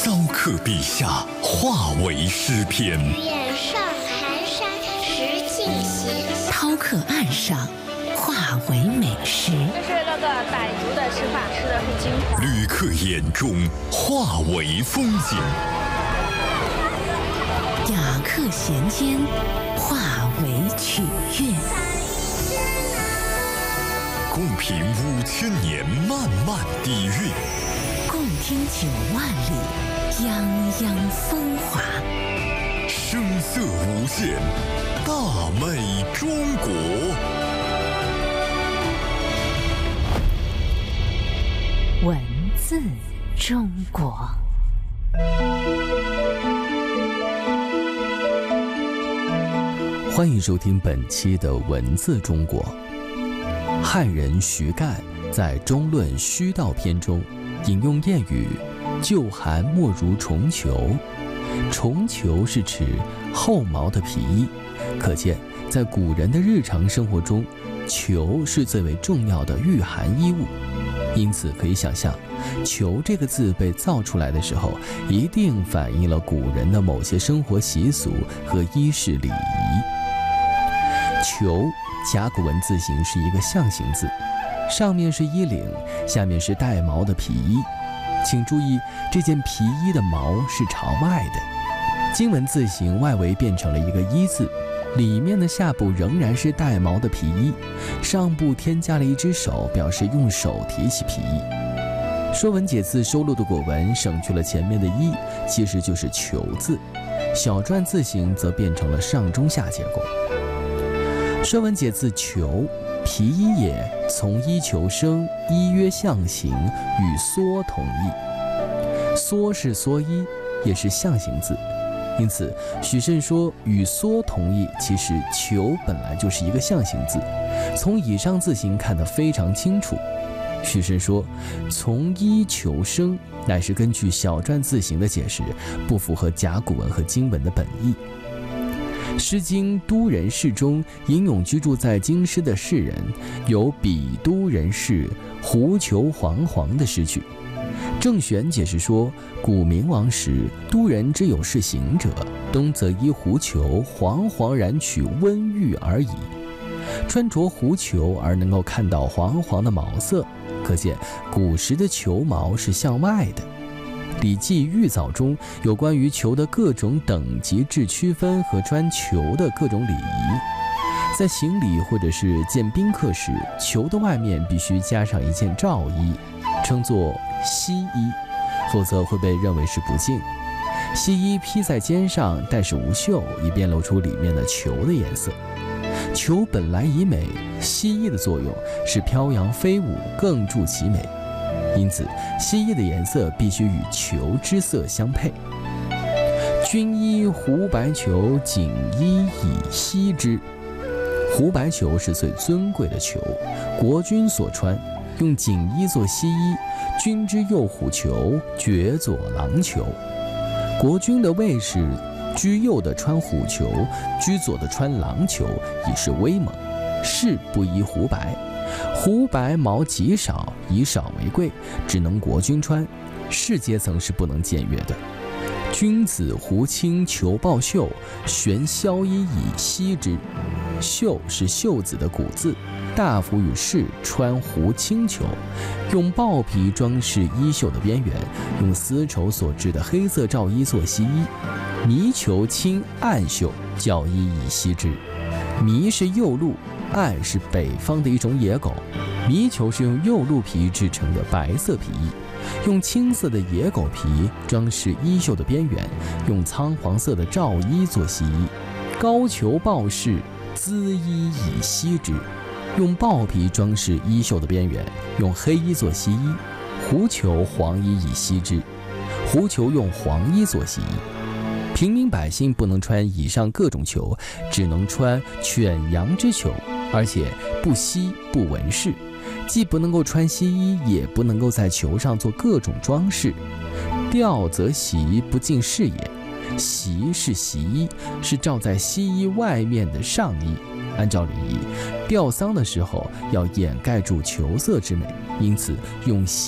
雕刻笔下，化为诗篇。 愿上寒山石径斜， 饕客岸上化为美食。 这是那个傣族的吃法，吃的是金黄。 旅客眼中化为风景。 雅客衔间化为曲韵。 共品5000年漫漫底蕴， 共听9万里泱泱风华。 声色无限，大美中国。 文字中国。 欢迎收听本期的文字中国。汉人徐干在《中论虚道篇》中引用谚语“旧寒莫如虫裘”，虫裘是指厚毛的皮衣，可见在古人的日常生活中，裘是最为重要的御寒衣物。因此可以想象，裘这个字被造出来的时候，一定反映了古人的某些生活习俗和衣饰礼仪。裘甲骨文字形是一个象形字，上面是衣领，下面是带毛的皮衣。请注意，这件皮衣的毛是朝外的。金文字形外围变成了一个一字，里面的下部仍然是带毛的皮衣，上部添加了一只手，表示用手提起皮衣。《说文解字》收录的古文省去了前面的一，其实就是裘字，小篆字形则变成了上中下结构。《说文解字》裘，皮衣也，从衣裘生，衣曰象形，与蓑同义。蓑是蓑衣，也是象形字，因此许慎说与蓑同义，其实裘本来就是一个象形字，从以上字形看得非常清楚。许慎说从衣裘生，乃是根据小篆字形的解释，不符合甲骨文和金文的本意。《诗经·都人氏》中吟咏居住在京师的士人，有比都人氏，狐裘黄黄的诗句。郑玄解释说，古明王时，都人之有事行者，冬则衣狐裘，黄黄然取温玉而已。穿着狐裘而能够看到黄黄的毛色，可见古时的裘毛是向外的。《礼记·玉藻》中有关于裘的各种等级制区分和穿裘的各种礼仪。在行礼或者是见宾客时，裘的外面必须加上一件罩衣，称作西衣，否则会被认为是不敬。西衣披在肩上，但是无袖，以便露出里面的裘的颜色。裘本来以美，西衣的作用是飘扬飞舞，更助其美。因此，西衣的颜色必须与裘之色相配。君衣胡白裘，锦衣以西之。胡白裘是最尊贵的裘，国君所穿，用锦衣做西衣，君之右虎裘，爵左狼裘。国君的卫士居右的穿虎裘，居左的穿狼裘，以示威猛。士不衣胡白，胡白毛极少，以少为贵，只能国君穿，士阶层是不能僭越的。君子胡青裘抱袖，悬萧衣以西之。袖是袖子的古字，大夫与士穿胡青裘，用豹皮装饰衣袖的边缘，用丝绸所制的黑色罩衣做西衣。迷裘青暗袖，较衣以西之。迷是幼鹿，暗是北方的一种野狗。迷裘是用幼鹿皮制成的白色皮衣，用青色的野狗皮装饰衣袖的边缘，用苍黄色的罩衣做西衣。高裘豹饰，缁衣以西之，用豹皮装饰衣袖的边缘，用黑衣做西衣。狐裘黄衣以西之，狐裘用黄衣做西衣。平民百姓不能穿以上各种裘，只能穿犬羊之裘，而且不西不纹饰，既不能够穿西衣，也不能够在裘上做各种装饰。吊则席，不尽事也。席是席衣，是罩在西衣外面的上衣。按照礼仪，吊丧的时候要掩盖住裘色之美，因此用席